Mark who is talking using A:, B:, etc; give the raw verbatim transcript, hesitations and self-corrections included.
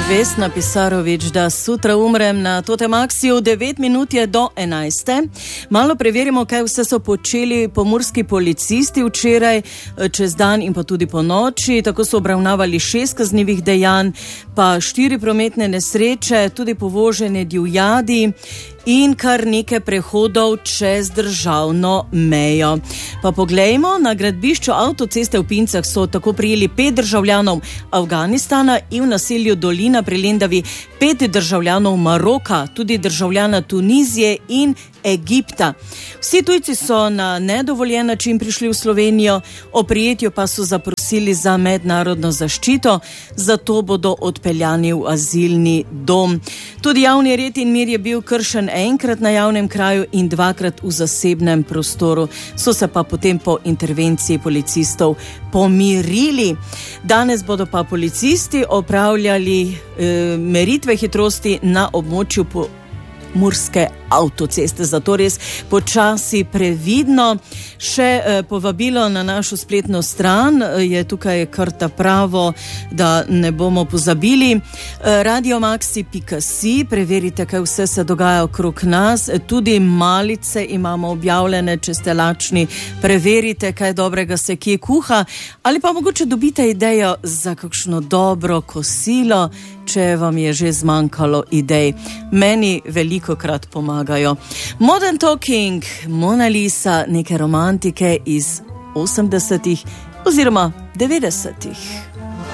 A: Vesna Pisarović, da sutra umrem na Totemaksiju, devet minut je do enajste. Malo preverimo, kaj vse so počeli pomurski policisti včeraj, čez dan in pa tudi po noči. Tako so obravnavali šest kaznivih dejanj, pa štiri prometne nesreče, tudi povožene divjadi in kar nekaj prehodov čez državno mejo. Pa poglejmo, na gradbišču avtoceste v Pincah so tako prijeli pet državljanov Afganistana in v naselju Dolina pri Lendavi pet državljanov Maroka, tudi državljana Tunizije in Egipta. Vsi tujci so na nedovoljen način prišli v Slovenijo, o prijetju pa so zaprosili za mednarodno zaščito, zato bodo odpeljani v azilni dom. Tudi javni red in mir je bil kršen enkrat na javnem kraju in dvakrat v zasebnem prostoru. So se pa potem po intervenciji policistov pomirili. Danes bodo pa policisti opravljali e, meritve hitrosti na območju po Murske avtoceste, zato res počasi previdno. Še eh, povabilo na našo spletno stran, je tukaj kar ta pravo, da ne bomo pozabili. Eh, radiomaksi pika si, preverite, kaj vse se dogaja okrog nas, tudi malice imamo objavljene, če ste lačni, preverite, kaj dobrega se kje kuha, ali pa mogoče dobite idejo za kakšno dobro kosilo, če vam je že zmanjkalo idej. Meni veliko krat pomagajo. Modern Talking, Mona Lisa, neke romantike iz osemdesetih oziroma devetdesetih.